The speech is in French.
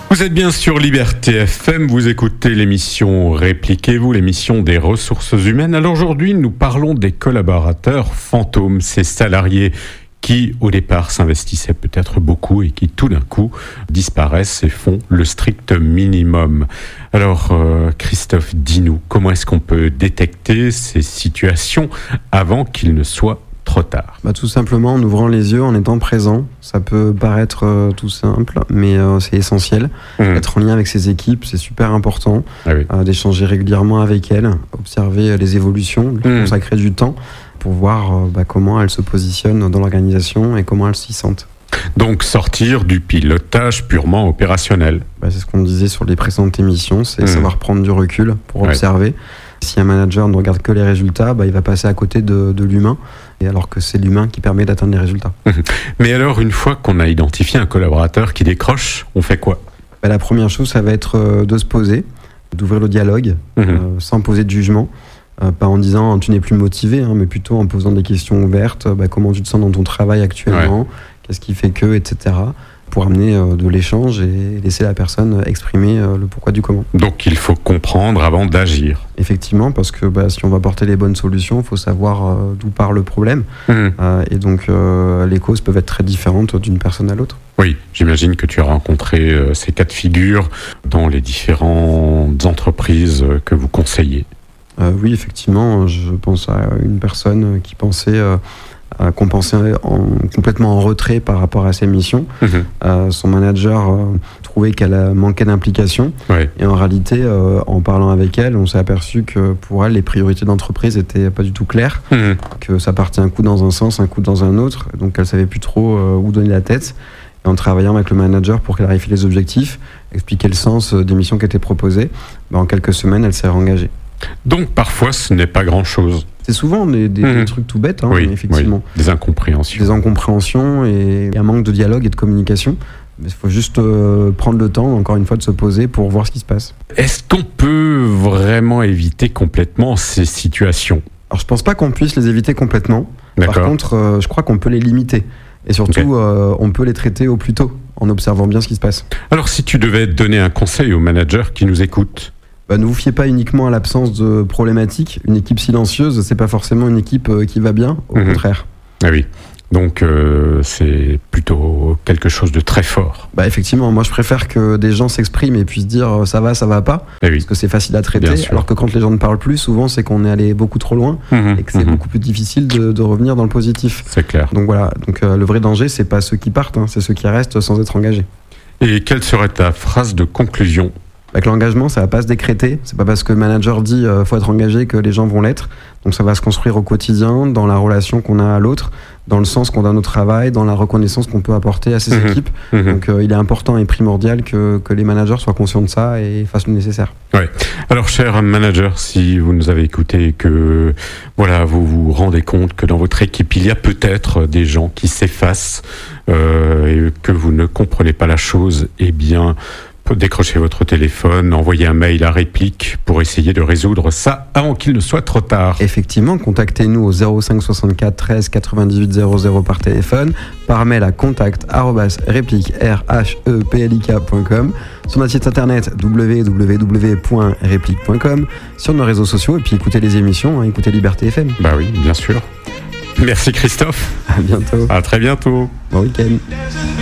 Vous êtes bien sur Liberté FM, vous écoutez l'émission Répliquez-vous, l'émission des ressources humaines. Alors aujourd'hui, nous parlons des collaborateurs fantômes, ces salariés qui, au départ, s'investissaient peut-être beaucoup et qui, tout d'un coup, disparaissent et font le strict minimum. Alors, Christophe, dis-nous, comment est-ce qu'on peut détecter ces situations avant qu'il ne soit trop tard? Tout simplement en ouvrant les yeux, en étant présent. Ça peut paraître tout simple, mais c'est essentiel. Être en lien avec ses équipes, c'est super important. D'échanger régulièrement avec elles, observer les évolutions, lui consacrer du temps pour voir comment elles se positionnent dans l'organisation et comment elles s'y sentent. Donc sortir du pilotage purement opérationnel. C'est ce qu'on disait sur les précédentes émissions, c'est savoir prendre du recul pour observer. Si un manager ne regarde que les résultats, il va passer à côté de l'humain, et alors que c'est l'humain qui permet d'atteindre les résultats. Mais alors, une fois qu'on a identifié un collaborateur qui décroche, on fait quoi ? La première chose, ça va être de se poser, d'ouvrir le dialogue, sans poser de jugement. Pas en disant tu n'es plus motivé, mais plutôt en posant des questions ouvertes. Comment tu te sens dans ton travail actuellement, qu'est-ce qui fait que, etc. Pour amener de l'échange et laisser la personne exprimer le pourquoi du comment. Donc il faut comprendre avant d'agir. Effectivement, parce que si on va apporter les bonnes solutions, il faut savoir d'où part le problème. Et donc les causes peuvent être très différentes d'une personne à l'autre. Oui, j'imagine que tu as rencontré ces cas de figure dans les différentes entreprises que vous conseillez. Oui, effectivement, je pense à une personne qui pensait qu'on pensait complètement en retrait par rapport à ses missions. Son manager trouvait qu'elle manquait d'implication. Et en réalité, en parlant avec elle, on s'est aperçu que pour elle, les priorités d'entreprise n'étaient pas du tout claires, que ça partait un coup dans un sens, un coup dans un autre. Donc elle ne savait plus trop où donner la tête. Et en travaillant avec le manager pour clarifie les objectifs, expliquer le sens des missions qui étaient proposées, en quelques semaines, elle s'est réengagée. Donc parfois ce n'est pas grand-chose. C'est souvent des trucs tout bêtes, effectivement. Des incompréhensions. Des incompréhensions et un manque de dialogue et de communication. Il faut juste prendre le temps, encore une fois, de se poser pour voir ce qui se passe. Est-ce qu'on peut vraiment éviter complètement ces situations ? Alors je pense pas qu'on puisse les éviter complètement. Par contre, je crois qu'on peut les limiter. Et surtout, on peut les traiter au plus tôt, en observant bien ce qui se passe. Alors si tu devais donner un conseil aux managers qui nous écoutent, ne vous fiez pas uniquement à l'absence de problématiques. Une équipe silencieuse, c'est pas forcément une équipe qui va bien, au contraire. Ah oui, donc c'est plutôt quelque chose de très fort. Effectivement, moi je préfère que des gens s'expriment et puissent dire ça va pas, parce que c'est facile à traiter, alors que quand les gens ne parlent plus, souvent c'est qu'on est allé beaucoup trop loin et que c'est beaucoup plus difficile de revenir dans le positif. C'est clair. Donc voilà, le vrai danger, c'est pas ceux qui partent, c'est ceux qui restent sans être engagés. Et quelle serait ta phrase de conclusion ? Que l'engagement, ça va pas se décréter. C'est pas parce que le manager dit faut être engagé que les gens vont l'être. Donc ça va se construire au quotidien, dans la relation qu'on a à l'autre, dans le sens qu'on donne au travail, dans la reconnaissance qu'on peut apporter à ses équipes. Donc il est important et primordial que les managers soient conscients de ça et fassent le nécessaire. Alors cher manager, si vous nous avez écouté et que vous vous rendez compte que dans votre équipe il y a peut-être des gens qui s'effacent et que vous ne comprenez pas la chose, décrochez votre téléphone, envoyez un mail à Réplique pour essayer de résoudre ça avant qu'il ne soit trop tard. Effectivement, contactez-nous au 05 64 13 98 00 par téléphone, par mail à contact@replik.com, sur notre site internet www.replique.com, sur nos réseaux sociaux et puis écoutez les émissions, écoutez Liberté FM. Oui, bien sûr. Merci Christophe. À bientôt. À très bientôt. Bon week-end.